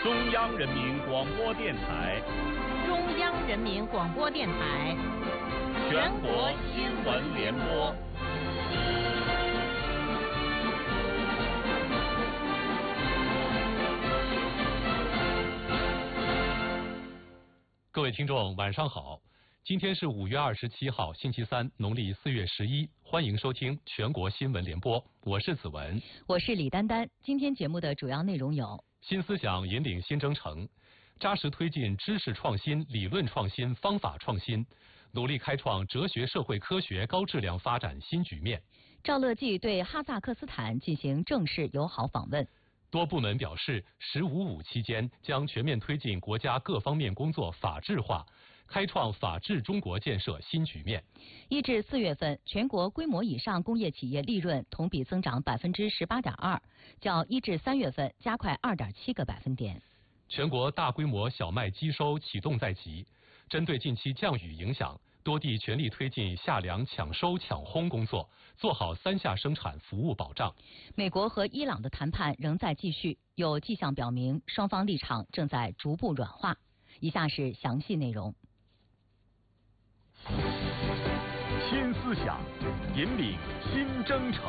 中央人民广播电台， 中央人民广播电台， 全国新闻联播。 各位听众，晚上好！今天是5月27号，星期三，农历4月11。欢迎收听全国新闻联播，我是子文， 我是李丹丹。今天节目的主要内容有： 新思想引领新征程，扎实推进知识创新、理论创新、方法创新，努力开创哲学社会科学高质量发展新局面。 赵乐际对哈萨克斯坦进行正式友好访问。 多部门表示，“15+5”期间将全面推进国家各方面工作法治化，开创法治中国建设新局面。 1至4月份，全国规模以上工业企业利润同比增长18.2%，较1至3月份加快2.7个百分点。 全国大规模小麦机收启动在即，针对近期降雨影响，多地全力推进夏粮抢收抢烘工作，做好3下生产服务保障。 美国和伊朗的谈判仍在继续，有迹象表明双方立场正在逐步软化。以下是详细内容。 新思想引领新征程。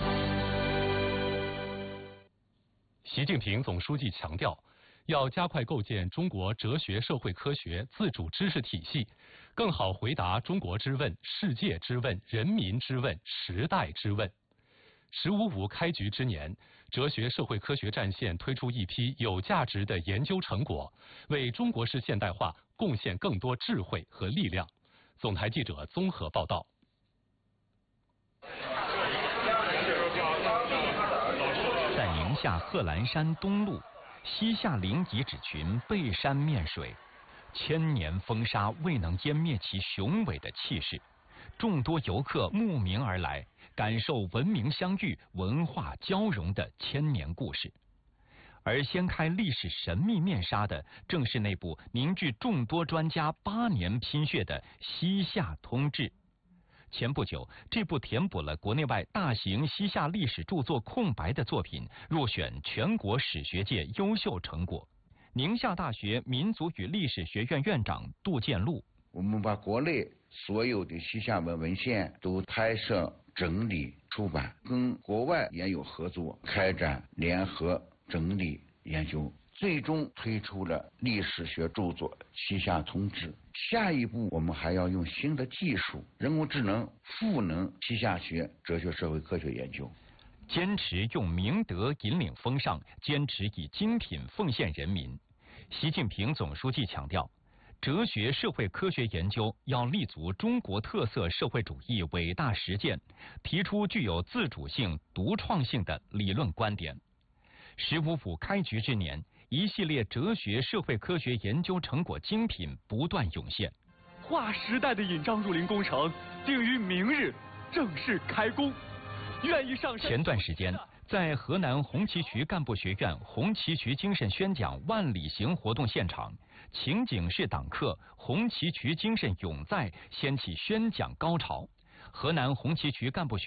习近平总书记强调，要加快构建中国哲学社会科学自主知识体系，更好回答中国之问、世界之问、人民之问、时代之问。“15+5”开局之年，哲学社会科学战线推出一批有价值的研究成果，为中国式现代化贡献更多智慧和力量。总台记者综合报道。 在宁夏贺兰山东麓，西夏陵遗址群背山面水，千年风沙未能湮灭其雄伟的气势。众多游客慕名而来，感受文明相遇、文化交融的千年故事。而掀开历史神秘面纱的，正是那部凝聚众多专家8年拼血的《西夏通志》。前不久，这部填补了国内外大型西夏历史著作空白的作品，入选全国史学界优秀成果。宁夏大学民族与历史学院院长杜建禄： 我们把国内所有的西夏文献都拍摄、整理、出版，跟国外也有合作，开展联合整理研究，最终推出了历史学著作《西夏通志》。下一步，我们还要用新的技术，人工智能赋能西夏学哲学社会科学研究。 坚持用明德引领风尚，坚持以精品奉献人民。习近平总书记强调，哲学社会科学研究要立足中国特色社会主义伟大实践，提出具有自主性、独创性的理论观点。“15+5”开局之年，一系列哲学社会科学研究成果精品不断涌现。 划时代的引章入林工程定于明日正式开工。愿意上山。 前段时间，在河南红旗渠干部学院红旗渠精神宣讲万里行活动现场，情景式党课《红旗渠精神永在》掀起宣讲高潮。河南红旗渠干部学